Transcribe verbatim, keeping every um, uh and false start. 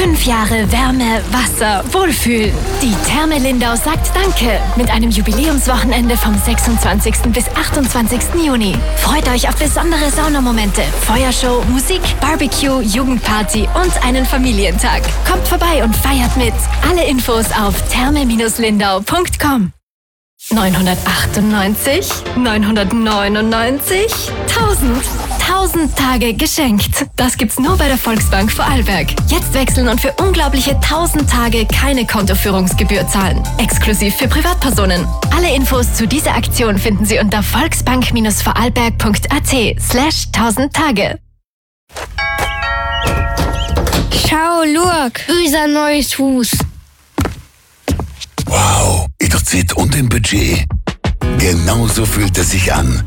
Fünf Jahre Wärme, Wasser, Wohlfühlen. Die Therme Lindau sagt Danke mit einem Jubiläumswochenende vom sechsundzwanzigsten bis achtundzwanzigsten Juni. Freut euch auf besondere Saunamomente, Feuershow, Musik, Barbecue, Jugendparty und einen Familientag. Kommt vorbei und feiert mit. Alle Infos auf therme lindau punkt com. neunhundertachtundneunzig, neunhundertneunundneunzig, tausend. tausend Tage geschenkt. Das gibt's nur bei der Volksbank Vorarlberg. Jetzt wechseln und für unglaubliche tausend Tage keine Kontoführungsgebühr zahlen. Exklusiv für Privatpersonen. Alle Infos zu dieser Aktion finden Sie unter volksbank-vorarlberg punkt at slash tausend Tage. Schau, look, unser neues Haus. Wow, in der Zeit und im Budget. Genauso fühlt es sich an.